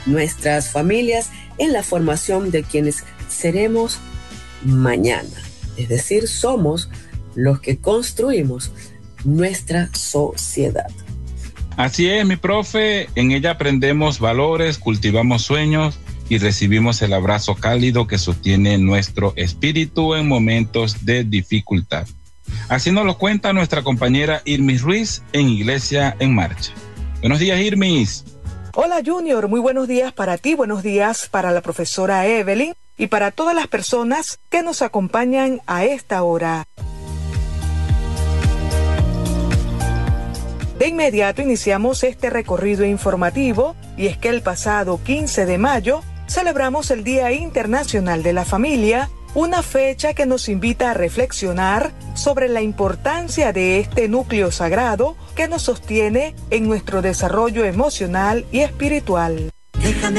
nuestras familias en la formación de quienes seremos mañana. Es decir, somos los que construimos nuestra sociedad. Así es, mi profe, en ella aprendemos valores, cultivamos sueños y recibimos el abrazo cálido que sostiene nuestro espíritu en momentos de dificultad. Así nos lo cuenta nuestra compañera Irmis Ruiz en Iglesia en Marcha. Buenos días, Irmis. Hola, Junior, muy buenos días para ti, buenos días para la profesora Evelyn y para todas las personas que nos acompañan a esta hora. De inmediato iniciamos este recorrido informativo y es que el pasado 15 de mayo celebramos el Día Internacional de la Familia, una fecha que nos invita a reflexionar sobre la importancia de este núcleo sagrado que nos sostiene en nuestro desarrollo emocional y espiritual.